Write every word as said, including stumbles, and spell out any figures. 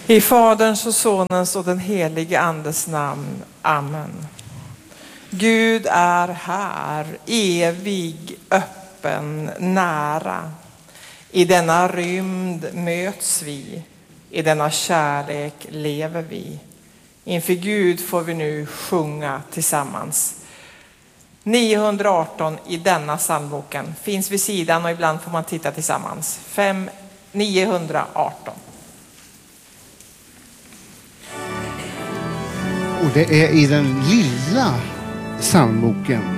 I Faderns och Sonens och den helige Andes namn. Amen. Gud är här, evig, öppen, nära. I denna rymd möts vi, i denna kärlek lever vi. Inför Gud får vi nu sjunga tillsammans. niohundraarton i denna psalmboken finns vid sidan och ibland får man titta tillsammans. fem niohundraarton. Och det är i den lilla psalmboken